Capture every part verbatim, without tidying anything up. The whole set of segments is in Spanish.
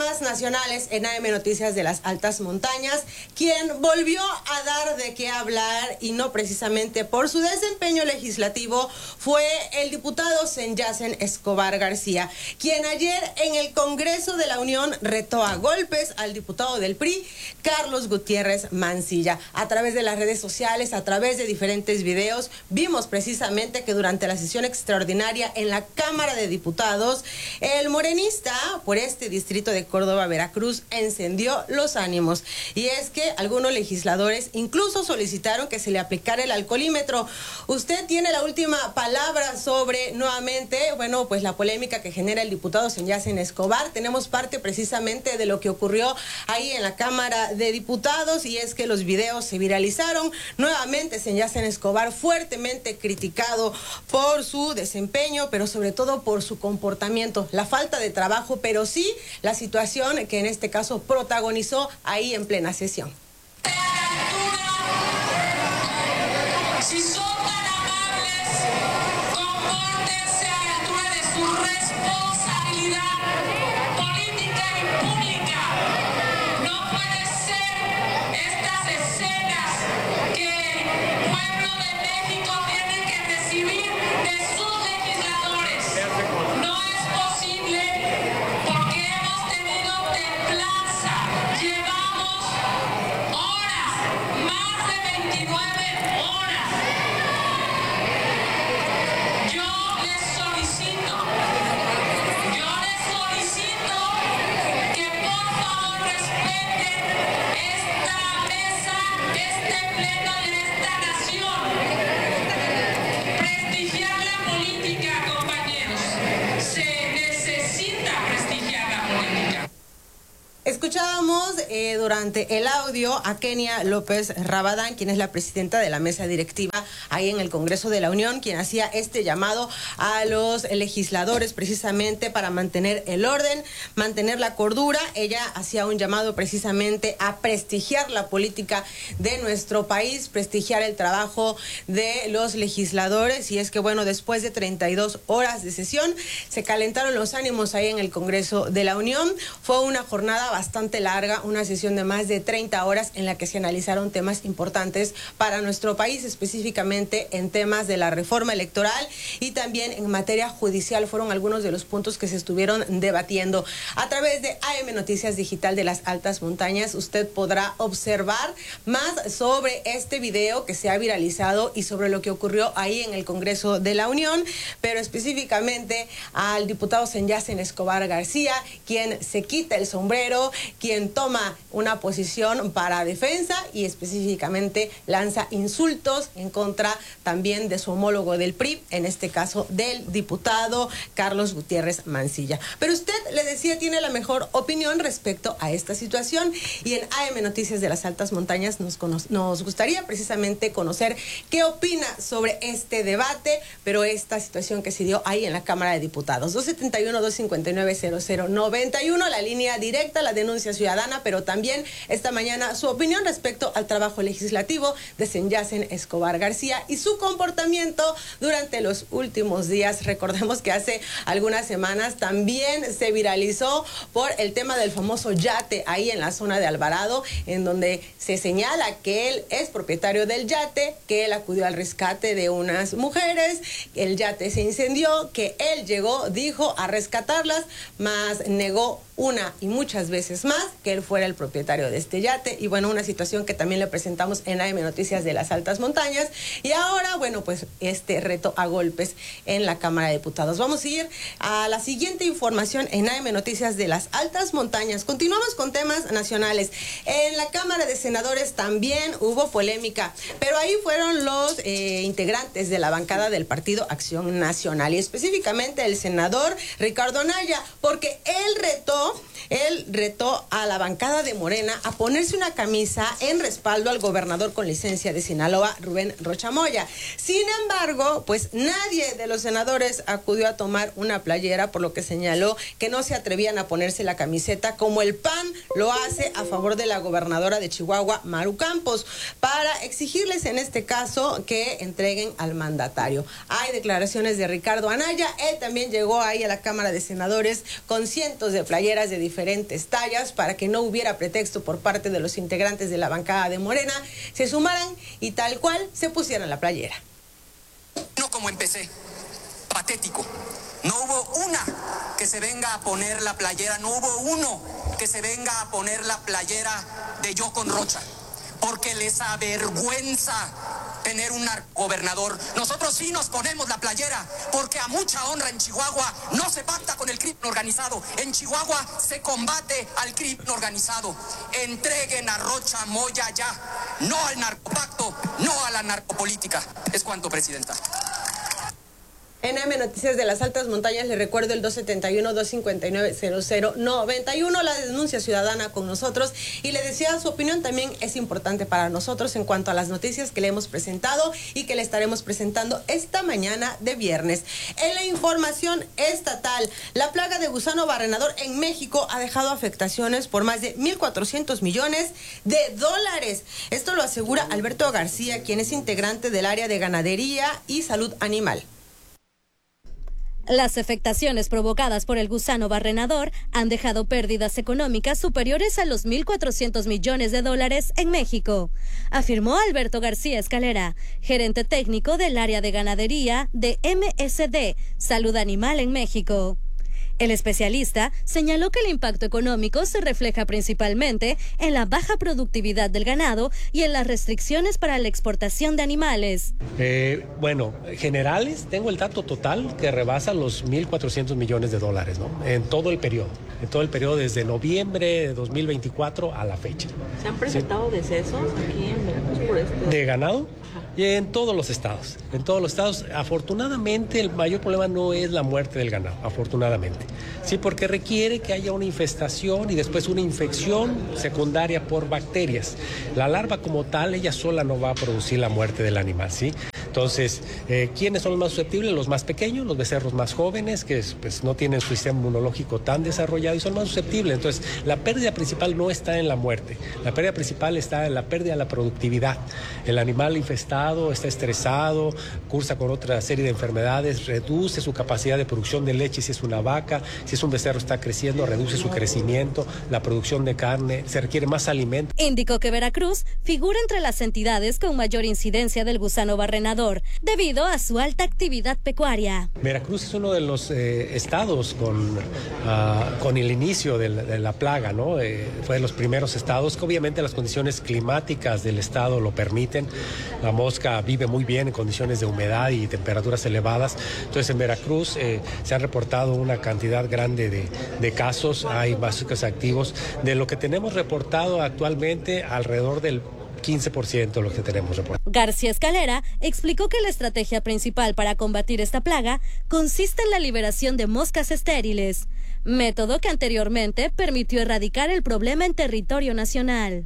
temas nacionales en A M Noticias de las Altas Montañas, quien volvió a dar de qué hablar y no precisamente por su desempeño legislativo fue el diputado Senyacen Escobar García, quien ayer en el Congreso de la Unión retó a golpes al diputado del P R I, Carlos Gutiérrez Mancilla. A través de las redes sociales, a través de diferentes videos, vimos precisamente que durante la sesión extraordinaria en la Cámara de Diputados, el morenista por este distrito de Córdoba, Veracruz, encendió los ánimos. Y es que algunos legisladores incluso solicitaron que se le aplicara el alcoholímetro. Usted tiene la última palabra sobre, nuevamente, bueno, pues la polémica que genera el diputado Senyacen Escobar. Tenemos parte precisamente de lo que ocurrió ahí en la Cámara de Diputados, y es que los videos se viralizaron. Nuevamente Senyacen Escobar fuertemente criticado por su desempeño, pero sobre todo por su comportamiento, la falta de trabajo, pero sí la situación que en este caso protagonizó ahí en plena sesión. Si son tan amables, compórtense a la altura de su responsabilidad política y pública. No puede ser estas escenas que el pueblo de México tiene que recibir de sus legisladores. No es posible, porque hemos tenido templanza. Llevamos horas, más de veintinueve horas. Yo les solicito, yo les solicito que por favor respeten esta mesa, este pleno de esta nación. Prestigiar la política, compañeros. Se necesita prestigiar la política. Escuchábamos eh, durante el audio a Kenia López Rabadán, quien es la presidenta de la mesa directiva ahí en el Congreso de la Unión, quien hacía este llamado a los legisladores precisamente para mantener el orden, mantener la cordura. Ella hacía un llamado precisamente a prestigiar la política de nuestro país, prestigiar el trabajo de los legisladores. Y es que, bueno, después de treinta y dos horas de sesión, se calentaron los ánimos ahí en el Congreso de la Unión. Fue una jornada bastante larga, una sesión de más de treinta horas en la que se analizaron temas importantes para nuestro país, específicamente en temas de la reforma electoral y también en materia judicial. Fueron algunos de los puntos que se estuvieron debatiendo. A través de A M Noticias Digital de las Altas Montañas, usted podrá observar más sobre este video que se ha viralizado y sobre lo que ocurrió ahí en el Congreso de la Unión, pero específicamente al diputado Senyacen Escobar García, quien se quita el sombrero, quien toma una posición para defensa y específicamente lanza insultos en contra también de su homólogo del P R I, en este caso del diputado Carlos Gutiérrez Mancilla. Pero usted, le decía, tiene la mejor opinión respecto a esta situación, y en A M Noticias de las Altas Montañas nos, nos gustaría precisamente conocer qué opina sobre este debate, pero esta situación que se dio ahí en la Cámara de Diputados. dos setenta y uno, dos cincuenta y nueve, cero cero noventa y uno, la línea directa, la denuncia ciudadana, pero también esta mañana su opinión respecto al trabajo legislativo de Senyacen Escobar García y su comportamiento durante los últimos días. Recordemos que hace algunas semanas también se viralizó por el tema del famoso yate ahí en la zona de Alvarado, en donde se señala que él es propietario del yate, que él acudió al rescate de unas mujeres, el yate se incendió, que él llegó, dijo, a rescatarlas, mas negó una y muchas veces más que él fuera el propietario de este yate. Y bueno, una situación que también le presentamos en A M Noticias de las Altas Montañas. Y ahora, bueno, pues este reto a golpes en la Cámara de Diputados. Vamos a ir a la siguiente información en A M Noticias de las Altas Montañas. Continuamos con temas nacionales. En la Cámara de Senadores también hubo polémica, pero ahí fueron los eh, integrantes de la bancada del Partido Acción Nacional, y específicamente el senador Ricardo Anaya, porque él retó Él retó a la bancada de Morena a ponerse una camisa en respaldo al gobernador con licencia de Sinaloa, Rubén Rocha Moya. Sin embargo, pues nadie de los senadores acudió a tomar una playera, por lo que señaló que no se atrevían a ponerse la camiseta como el P A N lo hace a favor de la gobernadora de Chihuahua, Maru Campos, para exigirles en este caso que entreguen al mandatario. Hay declaraciones de Ricardo Anaya, él también llegó ahí a la Cámara de Senadores con cientos de playeras de diferentes tallas para que no hubiera pretexto por parte de los integrantes de la bancada de Morena, se sumaran y tal cual se pusieran la playera. No como empecé, patético. No hubo una que se venga a poner la playera, no hubo uno que se venga a poner la playera de Yo con Rocha, porque les avergüenza tener un gobernador. Nosotros sí nos ponemos la playera, porque a mucha honra en Chihuahua no se pacta con el crimen organizado. En Chihuahua se combate al crimen organizado. Entreguen a Rocha Moya ya, no al narcopacto, no a la narcopolítica. Es cuanto, presidenta. En A M Noticias de las Altas Montañas le recuerdo el dos setenta y uno, dos cincuenta y nueve, cero cero noventa y uno, la denuncia ciudadana con nosotros, y le decía, su opinión también es importante para nosotros en cuanto a las noticias que le hemos presentado y que le estaremos presentando esta mañana de viernes. En la información estatal, la plaga de gusano barrenador en México ha dejado afectaciones por más de mil cuatrocientos millones de dólares. Esto lo asegura Alberto García, quien es integrante del área de ganadería y salud animal. Las afectaciones provocadas por el gusano barrenador han dejado pérdidas económicas superiores a los mil cuatrocientos millones de dólares en México, afirmó Alberto García Escalera, gerente técnico del área de ganadería de M S D, Salud Animal en México. El especialista señaló que el impacto económico se refleja principalmente en la baja productividad del ganado y en las restricciones para la exportación de animales. Eh, bueno, generales, tengo el dato total que rebasa los mil cuatrocientos millones de dólares, ¿no? En todo el periodo, en todo el periodo desde noviembre de dos mil veinticuatro a la fecha. ¿Se han presentado ¿Sí? decesos aquí en Veracruz por este? ¿De ganado? Y en todos los estados, en todos los estados. Afortunadamente, el mayor problema no es la muerte del ganado, afortunadamente. Sí, porque requiere que haya una infestación y después una infección secundaria por bacterias. La larva como tal, ella sola no va a producir la muerte del animal, ¿sí? Entonces, eh, ¿quiénes son los más susceptibles? Los más pequeños, los becerros más jóvenes, que pues, no tienen su sistema inmunológico tan desarrollado y son más susceptibles. Entonces, la pérdida principal no está en la muerte. La pérdida principal está en la pérdida de la productividad. El animal infestado está estresado, cursa con otra serie de enfermedades, reduce su capacidad de producción de leche si es una vaca, si es un becerro está creciendo, reduce su crecimiento, la producción de carne, se requiere más alimento. Indicó que Veracruz figura entre las entidades con mayor incidencia del gusano barrenador, debido a su alta actividad pecuaria. Veracruz es uno de los eh, estados con, uh, con el inicio de la, de la plaga, ¿no? Eh, fue de los primeros estados que obviamente las condiciones climáticas del estado lo permiten. La mosca vive muy bien en condiciones de humedad y temperaturas elevadas. Entonces en Veracruz eh, se han reportado una cantidad grande de, de casos, hay más casos activos. De lo que tenemos reportado actualmente, alrededor del quince por ciento lo que tenemos reportado. García Escalera explicó que la estrategia principal para combatir esta plaga consiste en la liberación de moscas estériles, método que anteriormente permitió erradicar el problema en territorio nacional.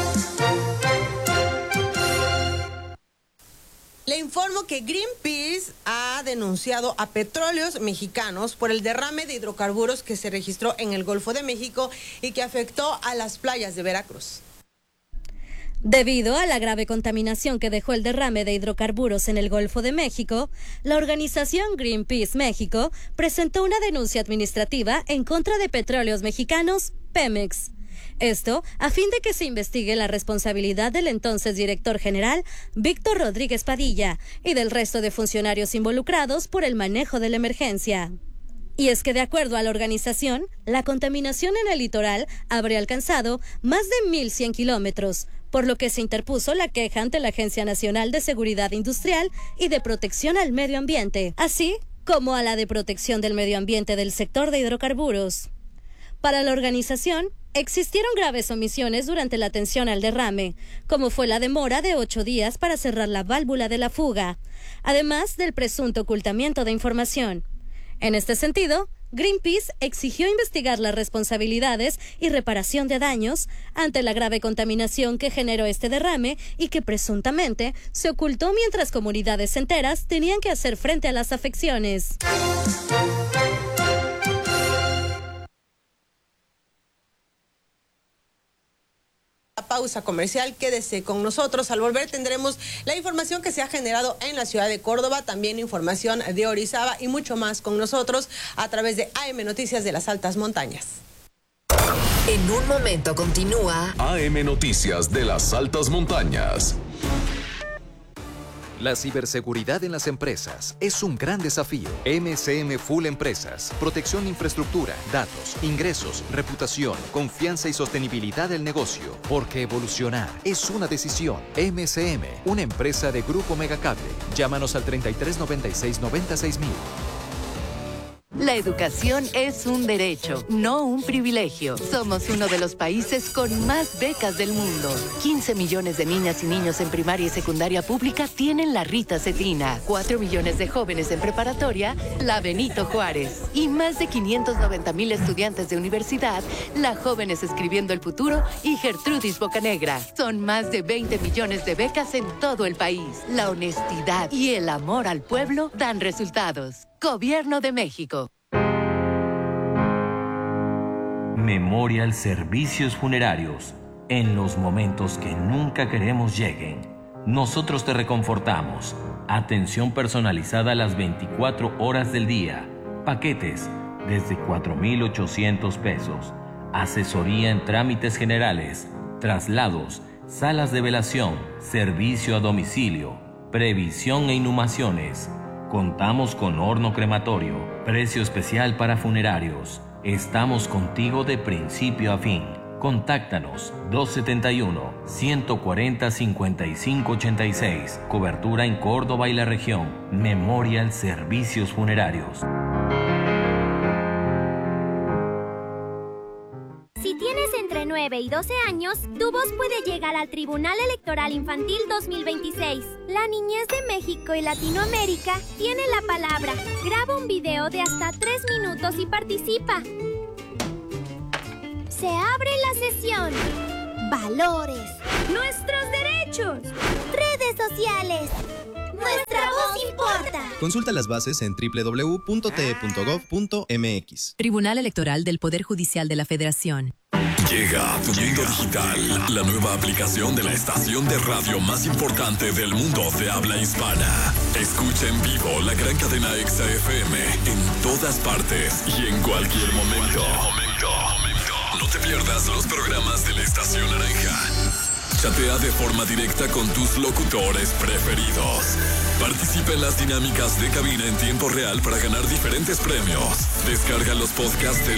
Le informo que Greenpeace ha denunciado a Petróleos Mexicanos por el derrame de hidrocarburos que se registró en el Golfo de México y que afectó a las playas de Veracruz. Debido a la grave contaminación que dejó el derrame de hidrocarburos en el Golfo de México, la organización Greenpeace México presentó una denuncia administrativa en contra de Petróleos Mexicanos, Pemex. Esto a fin de que se investigue la responsabilidad del entonces director general Víctor Rodríguez Padilla y del resto de funcionarios involucrados por el manejo de la emergencia. Y es que de acuerdo a la organización, la contaminación en el litoral habría alcanzado más de mil cien kilómetros, por lo que se interpuso la queja ante la Agencia Nacional de Seguridad Industrial y de Protección al Medio Ambiente, así como a la de Protección del Medio Ambiente del sector de hidrocarburos. Para la organización, existieron graves omisiones durante la atención al derrame, como fue la demora de ocho días para cerrar la válvula de la fuga, además del presunto ocultamiento de información. En este sentido, Greenpeace exigió investigar las responsabilidades y reparación de daños ante la grave contaminación que generó este derrame y que presuntamente se ocultó mientras comunidades enteras tenían que hacer frente a las afecciones. Pausa comercial, quédese con nosotros. Al volver tendremos la información que se ha generado en la ciudad de Córdoba, también información de Orizaba y mucho más con nosotros a través de A M Noticias de las Altas Montañas. En un momento continúa A M Noticias de las Altas Montañas. La ciberseguridad en las empresas es un gran desafío. M C M Full Empresas. Protección de infraestructura, datos, ingresos, reputación, confianza y sostenibilidad del negocio. Porque evolucionar es una decisión. M C M, una empresa de Grupo Megacable. Llámanos al treinta y tres noventa y seis noventa y seis mil. La educación es un derecho, no un privilegio. Somos uno de los países con más becas del mundo. quince millones de niñas y niños en primaria y secundaria pública tienen la Rita Cetina. cuatro millones de jóvenes en preparatoria, la Benito Juárez. Y más de quinientos noventa mil estudiantes de universidad, la Jóvenes Escribiendo el Futuro y Gertrudis Bocanegra. Son más de veinte millones de becas en todo el país. La honestidad y el amor al pueblo dan resultados. Gobierno de México. Memorial Servicios Funerarios. En los momentos que nunca queremos lleguen, nosotros te reconfortamos. Atención personalizada las veinticuatro horas del día. Paquetes desde cuatro mil ochocientos pesos. Asesoría en trámites generales, traslados, salas de velación, servicio a domicilio, previsión e inhumaciones. Contamos con horno crematorio, precio especial para funerarios. Estamos contigo de principio a fin. Contáctanos dos setenta y uno, ciento cuarenta, cincuenta y cinco ochenta y seis. Cobertura en Córdoba y la región. Memorial Servicios Funerarios. Si tienes entre nueve y doce años, tu voz puede llegar al Tribunal Electoral Infantil dos mil veintiséis. La niñez de México y Latinoamérica tiene la palabra. Graba un video de hasta tres minutos y participa. Se abre la sesión. Valores. Nuestros derechos. Redes sociales. Nuestra voz importa. Consulta las bases en doble u doble u doble u punto t e punto gov punto m x. Tribunal Electoral del Poder Judicial de la Federación. Llega a tu mundo digital, la nueva aplicación de la estación de radio más importante del mundo de habla hispana. Escucha en vivo la gran cadena Exa F M en todas partes y en cualquier momento. No te pierdas los programas de la Estación Naranja. Chatea de forma directa con tus locutores preferidos. Participa en las dinámicas de cabina en tiempo real para ganar diferentes premios. Descarga los podcasts de